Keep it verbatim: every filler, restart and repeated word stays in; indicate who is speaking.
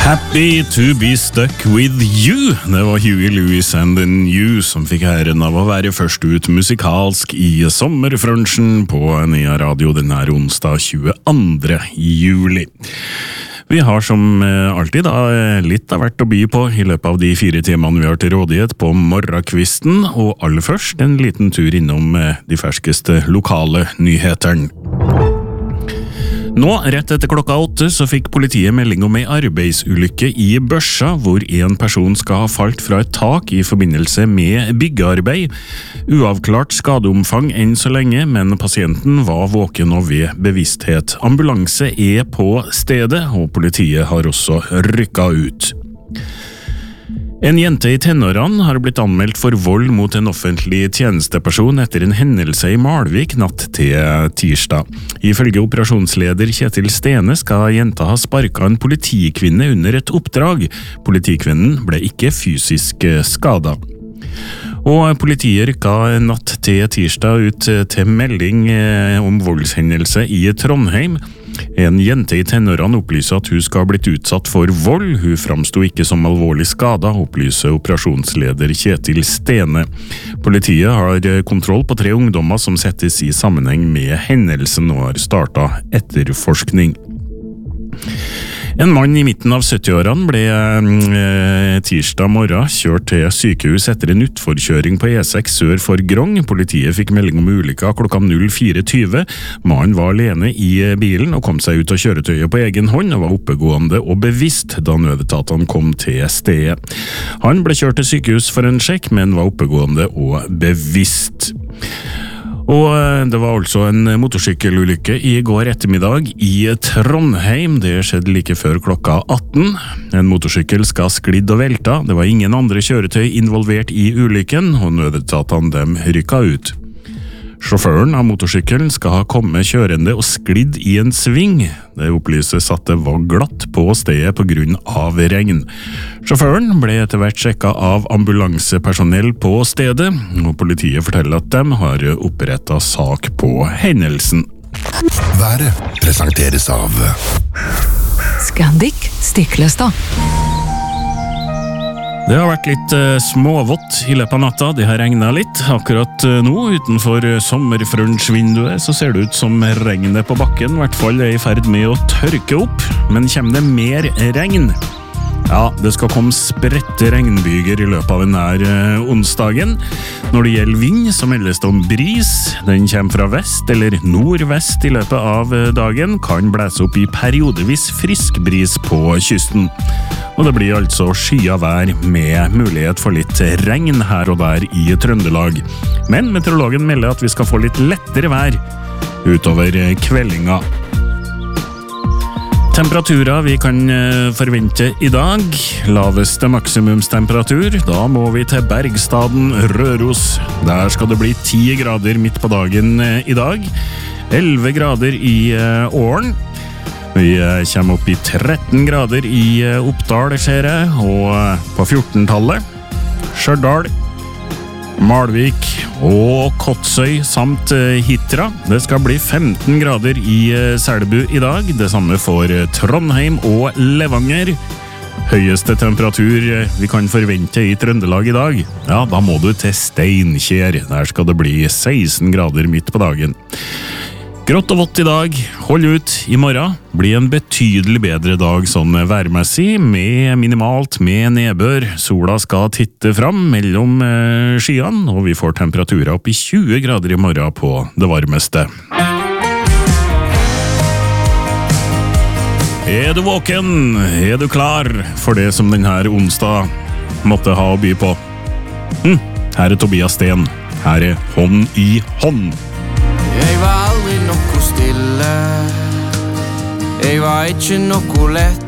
Speaker 1: Happy to be stuck with you. Det var Huey Lewis and the New som fikk æren av å være først ut musikalsk i sommerfrunchen på Nea Radio denne onsdag tjueandre juli. Vi har som alltid da litt av hvert å by på i løpet av de fire timene vi har til rådighet på morgenkvisten, og aller først en liten tur innom de ferskeste lokale nyheterne. Nå, rett etter klokka åtte, så fikk politiet melding om en arbeidsulykke i Børsa, hvor en person skal ha falt fra et tak i forbindelse med byggearbeid. Uavklart skadeomfang enn så lenge, men pasienten var våken og ved bevissthet. Ambulanse er på stedet, og politiet har også rykket ut. En jente i tenårene har blitt anmeldt for vold mot en offentlig tjenesteperson etter en hendelse i Malvik natt til tirsdag. Ifølge operasjonsleder Kjetil Stene skal jenta ha sparket en politikvinne under et oppdrag. Politikvinnen ble ikke fysisk skadet. Og politiet rykket natt til tirsdag ut til melding om voldshendelse i Trondheim. En jente i tenårene opplyser at hun skal ha blitt utsatt for vold. Hun framstod ikke som alvorlig skadet, opplyser operasjonsleder Kjetil Stene. Politiet har kontroll på tre ungdommer som settes i sammenheng med hendelsen og har startet etterforskning. En mann i midten av syttiårene ble eh, tirsdag morgen kjørt til sykehus etter en utforkjøring på E seks sør for Grong. Politiet fikk melding om ulykka klokka fire tjue. Mannen var alene i bilen og kom seg ut av kjøretøyet på egen hånd og var oppegående og bevisst da nødetatene kom til stedet. Han ble kjørt til sykehus for en sjekk, men var oppegående og bevisst. Og det var altså en motorsykkelulykke i går ettermiddag i Trondheim. Det skjedde like før klokka atten. En motorsykkel skal ha sklidd og velta. Det var ingen andre kjøretøy involvert i ulykken, og nødetatene dem rykket ut. Sjåføren av motorsykkelen skal ha kommet kjørende og sklidd i en sving. Det opplyses at det var glatt på stedet på grunn av regn. Sjåføren ble etter hvert sjekket av ambulansepersonell på stedet, og politiet forteller at de har opprettet sak på hendelsen.
Speaker 2: Været presenteres av
Speaker 3: Scandic Stiklestad.
Speaker 1: Det har vært litt eh, småvått i løpet av natta, det har regnet litt. Akkurat eh, nå, utenfor sommerfrunchvinduet, så ser det ut som regnet på bakken, i hvert fall er i ferd med å tørke opp. Men kommer det mer regn? Ja, det skal komme spredte regnbyger i løpet av denne eh, onsdagen. Når det gjelder vind, så meldes det om bris. Den kommer fra vest eller nordvest i løpet av dagen, kan blæse opp i periodevis frisk bris på kysten. Og det blir altså skyet vær med mulighet for litt regn her og der i Trøndelag. Men meteorologen melder at vi skal få litt lettere vær utover kveldinga. Temperaturer vi kan forvente i dag. Laveste maksimumstemperatur, da må vi til Bergstaden, Røros. Der skal det bli ti grader midt på dagen i dag. elleve grader i Åren. Vi kommer opp i tretten grader i Oppdal, ser jeg, og på fjortentallet. Stjørdal, Malvik og Kotsøy samt Hitra. Det skal bli femten grader i Selbu i dag. Det samme for Trondheim og Levanger. Høyeste temperatur vi kan forvente i Trøndelag i dag, ja, da må du til Steinkjer. Der skal det bli seksten grader midt på dagen. Grått og vått i dag, hold ut i morgen, blir en betydelig bedre dag sånn værmessig, med minimalt med nedbør. Sola skal titte fram mellom eh, skyene, og vi får temperaturer opp i tjue grader i morgen på det varmeste. Er du våken? Er du klar for det som denne onsdag måtte ha å by på? Hm, her er Tobias Sten. Her er Hånd i hånd.
Speaker 4: Jeg var aldri noe stille. Jeg var ikke noe lett.